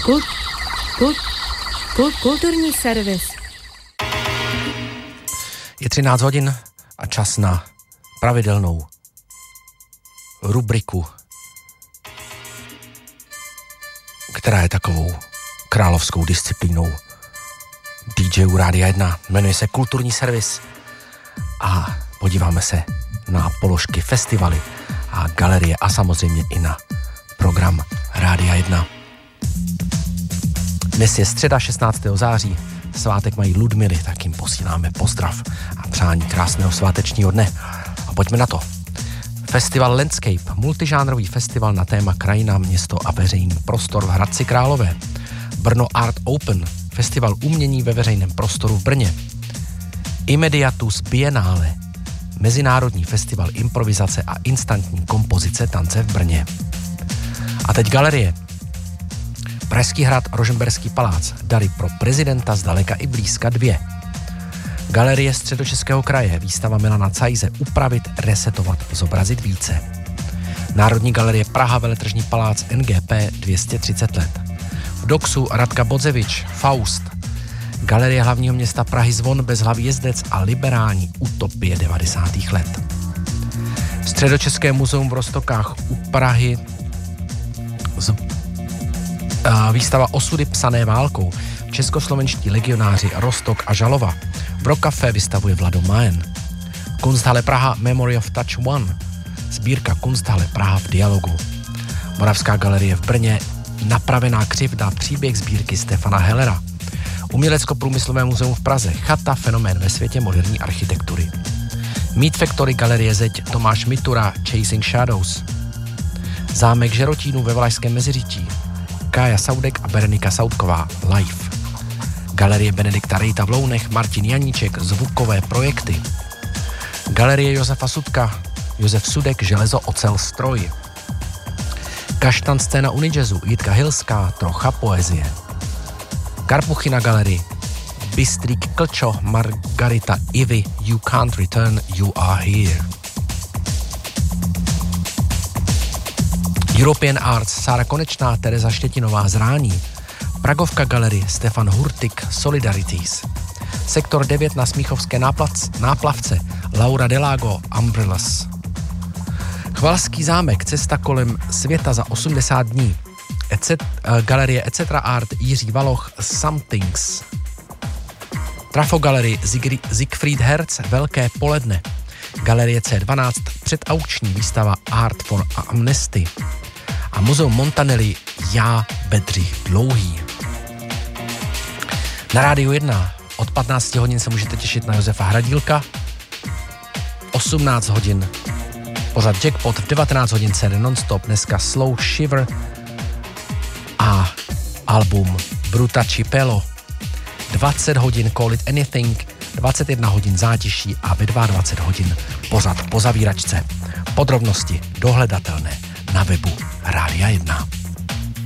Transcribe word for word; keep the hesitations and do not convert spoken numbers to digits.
Kult, kult, kult, kulturní servis. Je třináct hodin a čas na pravidelnou rubriku, která je takovou královskou disciplínou DJů Rádia jedna. Jmenuje se Kulturní servis a podíváme se na položky, festivaly a galerie a samozřejmě i na program Rádia jedna. Dnes je středa šestnáctého září, svátek mají Ludmily, tak jim posíláme pozdrav a přání krásného svátečního dne. A pojďme na to. Festival Landscape, multižánrový festival na téma krajina, město a veřejný prostor v Hradci Králové. Brno Art Open, festival umění ve veřejném prostoru v Brně. Immediatus Biennale, mezinárodní festival improvizace a instantní kompozice tance v Brně. A teď galerie. Pražský hrad, Rožmberský palác, dary pro prezidenta zdaleka i blízka dvě. Galerie Středočeského kraje, výstava Milana Cajze, upravit, resetovat, zobrazit více. Národní galerie Praha, Veletržní palác, N G P, dvě stě třicet let. V Doxu Radka Bodzevič, Faust. Galerie hlavního města Prahy Zvon, Bezhlavý jezdec a liberální utopie devadesátých let. Středočeské muzeum v Roztokách u Prahy z, uh, výstava Osudy psané válkou, českoslovenští legionáři Rostok a Žalova. Brokafe vystavuje Vlado Majen. Kunsthalle Praha Memory of Touch One, sbírka Kunsthalle Praha v dialogu. Moravská galerie v Brně Napravená křivda, příběh sbírky Stefana Hellera. Umělecko-průmyslové muzeum v Praze, chata fenomén ve světě moderní architektury. Meat Factory galerie Zeď Tomáš Mitura, Chasing Shadows. Zámek Žerotínu ve Valašském Meziříčí, Kája Saudek a Berenika Saudková, Live. Galerie Benedikta Rejta v Lounech, Martin Janíček, zvukové projekty. Galerie Josefa Sudka, Josef Sudek, Železo, ocel, stroj. Kaštan scéna Unijazzu, Jitka Hilská, trocha poezie. Karpuchyna galerii, Bystrík Klčo, Margarita Ivy, You Can't Return, You Are Here. European Arts, Sára Konečná, Tereza Štětinová, Zrání. Pragovka galerie, Stefan Hurtik, Solidarities. Sektor devět na Smíchovské náplac, náplavce, Laura Delago, Umbrellas. Chvalský zámek, cesta kolem světa za osmdesát dní. Ecet, uh, galerie et cetera Art, Jiří Valoch, Somethings. Trafo galerie Zig, Siegfried Herz, Velké poledne. Galerie C dvanáct, předaukční výstava Art for Amnesty. A muzeum Montanelli, Já, Bedřich Dlouhý. Na Rádiu jedna od patnácti hodin se můžete těšit na Josefa Hradílka. osmnáct hodin pořad Jackpot, v devatenáct hodin C D Nonstop, dneska Slow Shiver a album Bruta Cipello. dvacet hodin Call It Anything, dvacet jedna hodin Zátiší a ve dvacet dva hodin pořad po zavíračce. Podrobnosti dohledatelné na webu Rádia jedna.